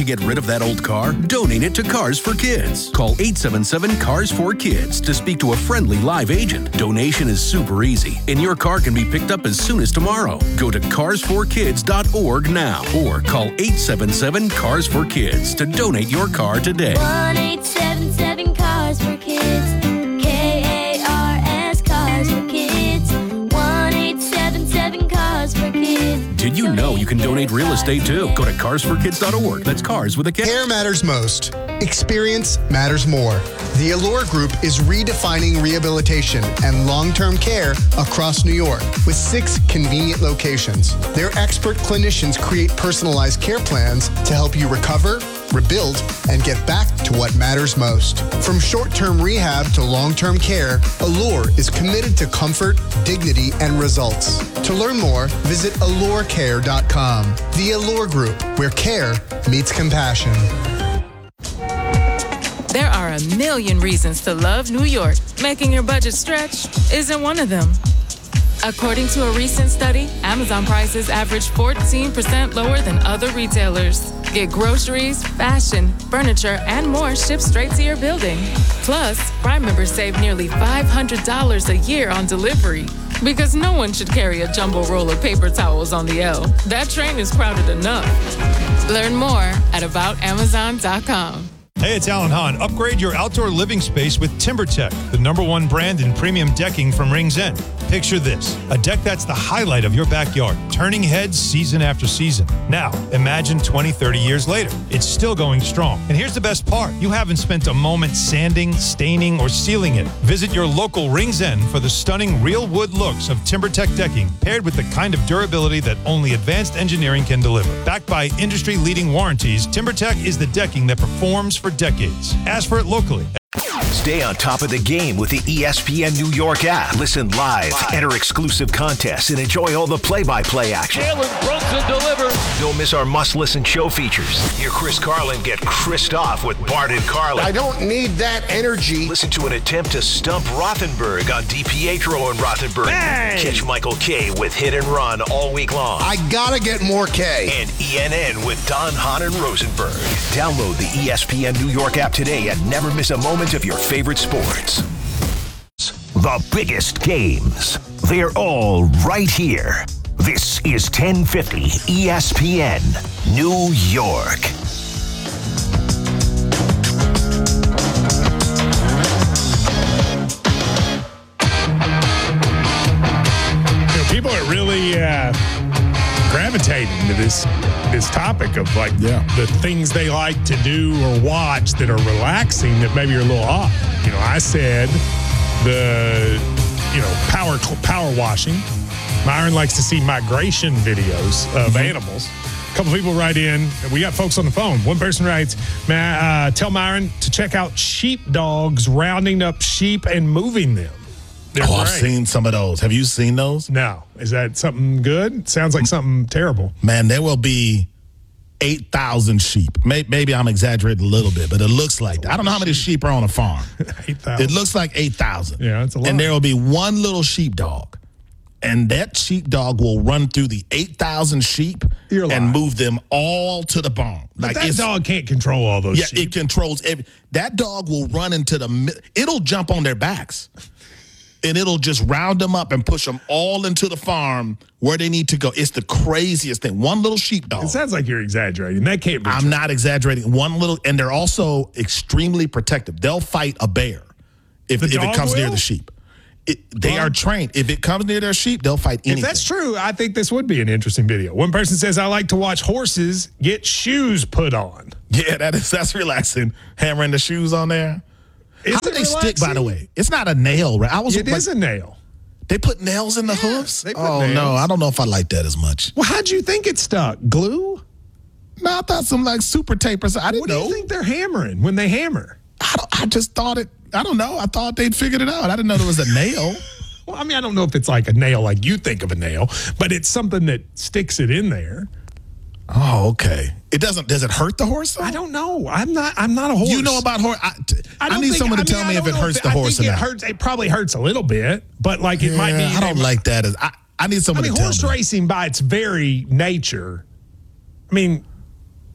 to get rid of that old car? Donate it to Cars for Kids. Call 877-CARS4KIDS to speak to a friendly live agent. Donation is super easy, and your car can be picked up as soon as tomorrow. Go to carsforkids.org now or call 877-CARS4KIDS to donate your car today. 1-877-CARS4KIDS. KARS Cars for Kids. 1-877-CARS4KIDS. Did you know you can donate real estate too? Go to carsforkids.org. That's cars with a K. Care matters most. Experience matters more. The Allure Group is redefining rehabilitation and long-term care across New York with 6 convenient locations. Their expert clinicians create personalized care plans to help you recover, rebuild, and get back to what matters most. From short-term rehab to long-term care, Allure is committed to comfort, dignity, and results. To learn more, visit allurecare.com. The Allure Group, where care meets compassion. There are a million reasons to love New York. Making your budget stretch isn't one of them. According to a recent study, Amazon prices average 14% lower than other retailers. Get groceries, fashion, furniture, and more shipped straight to your building. Plus, Prime members save nearly $500 a year on delivery. Because no one should carry a jumbo roll of paper towels on the L. That train is crowded enough. Learn more at aboutamazon.com. Hey, it's Alan Hahn. Upgrade your outdoor living space with TimberTech, the #1 brand in premium decking from Rings End. Picture this, a deck that's the highlight of your backyard, turning heads season after season. Now, imagine 20, 30 years later. It's still going strong. And here's the best part. You haven't spent a moment sanding, staining, or sealing it. Visit your local Rings End for the stunning real wood looks of TimberTech decking, paired with the kind of durability that only advanced engineering can deliver. Backed by industry-leading warranties, TimberTech is the decking that performs for decades. Ask for it locally. Stay on top of the game with the ESPN New York app. Listen live, enter exclusive contests, and enjoy all the play-by-play action. Jalen Brunson delivers. Don't miss our must-listen show features. Hear Chris Carlin get Chris'd off with Bart and Carlin. I don't need that energy. Listen to an attempt to stump Rothenberg on DiPietro and Rothenberg. Hey! Catch Michael K with Hit and Run all week long. I gotta get more K. And ENN with Don Hahn and Rosenberg. Download the ESPN New York app today and never miss a moment of your favorite sports. The biggest games. They're all right here. This is 1050 ESPN New York. People are really gravitating to this topic of the things they like to do or watch that are relaxing that maybe are a little off. I said power washing. Myron likes to see migration videos of animals. A couple people write in. We got folks on the phone. One person writes, tell Myron to check out sheepdogs rounding up sheep and moving them. I've seen some of those. Have you seen those? No. Is that something good? Sounds like something terrible. Man, there will be 8,000 sheep. Maybe I'm exaggerating a little bit, but it looks like that. I don't know how many sheep are on a farm. 8,000. It looks like 8,000. Yeah, it's a lot. And there will be one little sheepdog. And that sheepdog will run through the 8,000 sheep and move them all to the barn. But that dog can't control all those sheep. Yeah, it controls that dog will run into it'll jump on their backs. And it'll just round them up and push them all into the farm where they need to go. It's the craziest thing. One little sheepdog. It sounds like you're exaggerating. That can't be true. I'm not exaggerating. And they're also extremely protective. They'll fight a bear if it comes near the sheep. They are trained. If it comes near their sheep, they'll fight anything. If that's true, I think this would be an interesting video. One person says, I like to watch horses get shoes put on. Yeah, that's relaxing. Hammering the shoes on there. How do they stick, by the way? It's not a nail, right? It is a nail. They put nails in the hooves? Nails. No, I don't know if I like that as much. Well, how'd you think it stuck? Glue? No, I thought some super tape or something. I didn't know. What do you think they're hammering when they hammer? I just thought it. I don't know. I thought they'd figured it out. I didn't know there was a nail. Well, I don't know if it's like a nail like you think of a nail, but it's something that sticks it in there. Oh, okay. Does it hurt the horse though? I don't know. I'm not a horse. You know about horse? I need someone to tell me if it hurts the horse or not. It probably hurts a little bit, but it might be. I don't like that. I need someone to tell me. Horse racing by its very nature,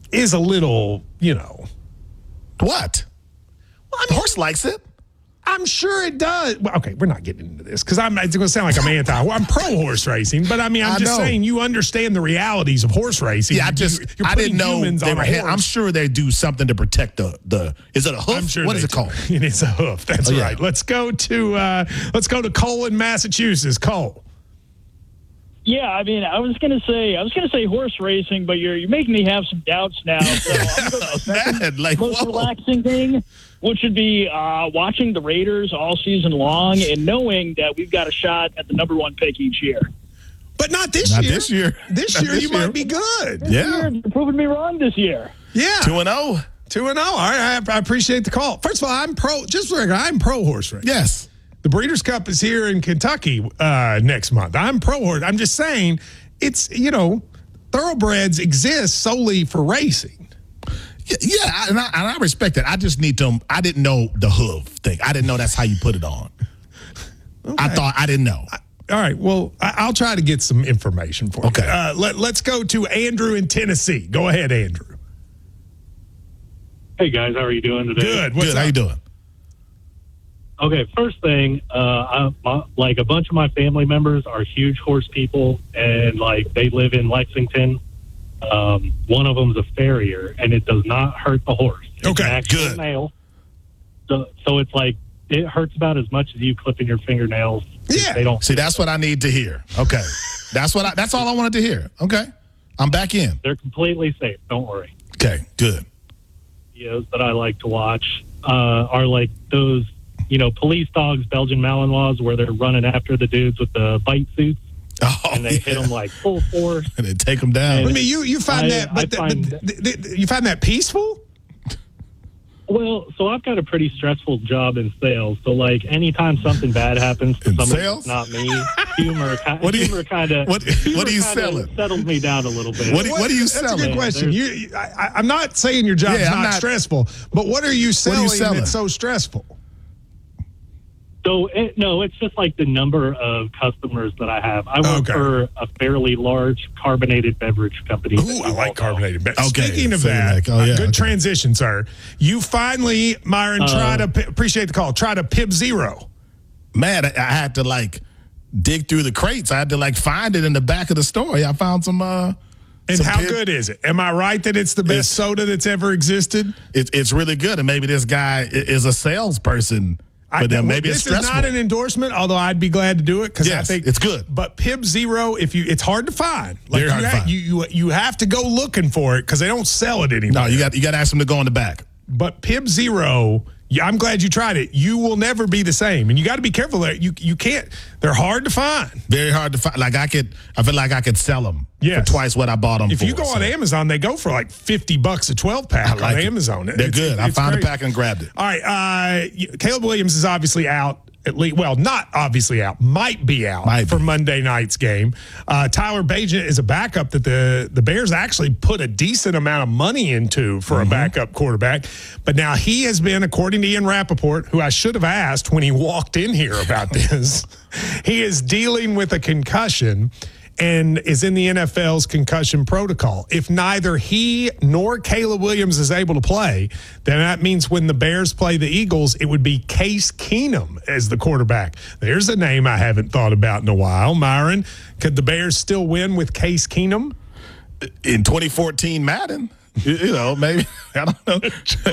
is a little, What? The horse likes it. I'm sure it does. Well, okay, we're not getting into this because it's going to sound like I'm pro-horse racing, but I'm just saying you understand the realities of horse racing. Yeah, I didn't know they were. I'm sure they do something to protect the. Is it a hoof? I'm sure what is it called? It is a hoof. That's right. Let's go to Cole in Massachusetts. Cole. Yeah, I mean, I was gonna say horse racing, but you're making me have some doubts now. So I'm going to the most relaxing thing, which would be watching the Raiders all season long and knowing that we've got a shot at the number 1 pick each year. But not this year. This year. This year you might be good. This year, you're proving me wrong this year. Yeah. 2-0. 2-0. All right, I appreciate the call. First of all, I'm pro horse racing. Yes. The Breeders' Cup is here in Kentucky next month. I'm pro-horse. I'm just saying it's, thoroughbreds exist solely for racing. Yeah, and I respect that. I just need to. I didn't know the hoof thing. I didn't know that's how you put it on. Okay. I didn't know. All right. Well, I'll try to get some information for you. Okay. Let's go to Andrew in Tennessee. Go ahead, Andrew. Hey, guys. How are you doing today? Good. What's Good. How you doing? Okay, first thing, a bunch of my family members are huge horse people, and they live in Lexington. One of them's a farrier, and it does not hurt the horse. It's an actual nail. So it's it hurts about as much as you clipping your fingernails. Yeah. They don't. See, that's what I need to hear. Okay, that's all I wanted to hear. Okay, I'm back in. They're completely safe. Don't worry. Okay, good. Videos that I like to watch are those. Police dogs, Belgian Malinois, where they're running after the dudes with the bite suits, and they hit them full force, and they take them down. I mean, you find you find that peaceful? Well, so I've got a pretty stressful job in sales. So, anytime something bad happens to somebody that's not me, humor kind of. What are you selling? Settled me down a little bit. What are you selling? That's a good question. I'm not saying your job's not stressful, but what are you selling that's so stressful? So, it's just the number of customers that I have. I work for a fairly large carbonated beverage company. Ooh, I like carbonated beverage. Okay. Speaking of that, good transition, sir. You finally, Myron, appreciate the call, try to Pib Zero. Man, I had to dig through the crates. I had to find it in the back of the store. I found some. And how good is it? Am I right that it's the best soda that's ever existed? It's really good, and maybe this guy is a salesperson. But then maybe this is not an endorsement, although I'd be glad to do it because I think it's good. But Pib Zero, it's hard to find. Very hard to find. You have to go looking for it because they don't sell it anymore. No, you got to ask them to go in the back. But Pib Zero, I'm glad you tried it. You will never be the same, and you got to be careful there. You can't. They're hard to find. Very hard to find. I feel like I could sell them for twice what I bought them for. If you go on Amazon, they go for $50 a 12-pack on Amazon. They're good. I found a pack and grabbed it. All right, Caleb Williams is obviously out. At least, not obviously out. Might be out for Monday night's game. Tyler Bagent is a backup that the Bears actually put a decent amount of money into for a backup quarterback. But now he has been, according to Ian Rappaport, who I should have asked when he walked in here about this, he is dealing with a concussion and is in the NFL's concussion protocol. If neither he nor Caleb Williams is able to play, then that means when the Bears play the Eagles, it would be Case Keenum as the quarterback. There's a name I haven't thought about in a while. Myron, could the Bears still win with Case Keenum? In 2014 Madden. Maybe, I don't know,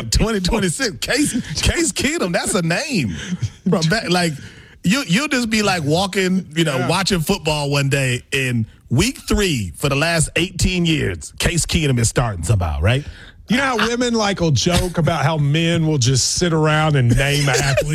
2026. Case Keenum, that's a name. From back, You'll just be walking, watching football one day in week 3 for the last 18 years. Case Keenum is starting somehow, right? You know how women will joke about how men will just sit around and name athletes?